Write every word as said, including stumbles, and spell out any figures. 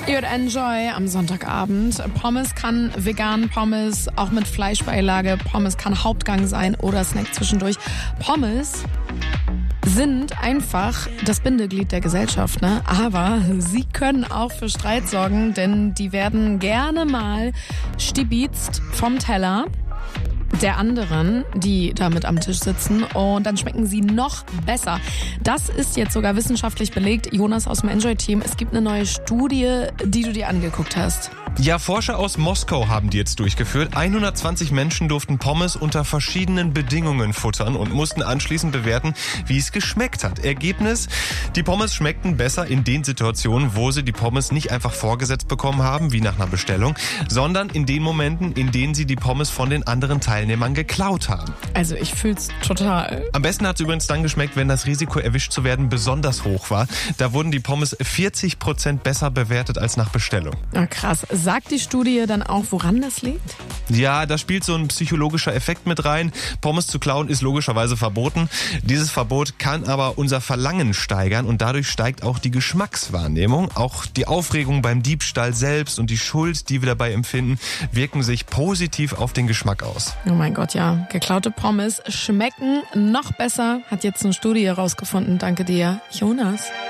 Ihr Enjoy am Sonntagabend. Pommes kann vegan, Pommes auch mit Fleischbeilage, Pommes kann Hauptgang sein oder Snack zwischendurch. Pommes sind einfach das Bindeglied der Gesellschaft, ne? Aber sie können auch für Streit sorgen, denn die werden gerne mal stibitzt vom Teller der anderen, die da mit am Tisch sitzen, und dann schmecken sie noch besser. Das ist jetzt sogar wissenschaftlich belegt. Jonas aus dem Enjoy-Team, es gibt eine neue Studie, die du dir angeguckt hast. Ja, Forscher aus Moskau haben die jetzt durchgeführt. hundertzwanzig Menschen durften Pommes unter verschiedenen Bedingungen futtern und mussten anschließend bewerten, wie es geschmeckt hat. Ergebnis: Die Pommes schmeckten besser in den Situationen, wo sie die Pommes nicht einfach vorgesetzt bekommen haben, wie nach einer Bestellung, sondern in den Momenten, in denen sie die Pommes von den anderen Teilnehmern geklaut haben. Also ich fühl's total. Am besten hat es übrigens dann geschmeckt, wenn das Risiko, erwischt zu werden, besonders hoch war. Da wurden die Pommes vierzig Prozent besser bewertet als nach Bestellung. Ah, krass. Sagt die Studie dann auch, woran das liegt? Ja, da spielt so ein psychologischer Effekt mit rein. Pommes zu klauen ist logischerweise verboten. Dieses Verbot kann aber unser Verlangen steigern und dadurch steigt auch die Geschmackswahrnehmung. Auch die Aufregung beim Diebstahl selbst und die Schuld, die wir dabei empfinden, wirken sich positiv auf den Geschmack aus. Oh mein Gott, ja. Geklaute Pommes schmecken noch besser, hat jetzt eine Studie herausgefunden. Danke dir, Jonas.